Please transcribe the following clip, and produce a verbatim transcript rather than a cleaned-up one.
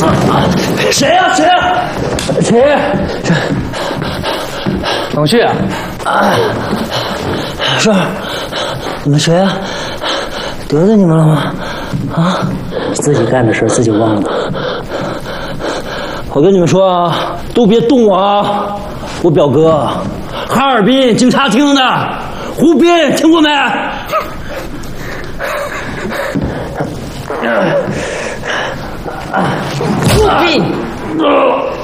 谁呀？谁呀？谁？ 董旭啊！ 是，你们谁啊？得罪你们了吗？啊？ 自己干的事自己忘了。 我跟你们说啊，都别动我啊！我表哥，哈尔滨警察厅的胡斌，听过没？ 胡斌。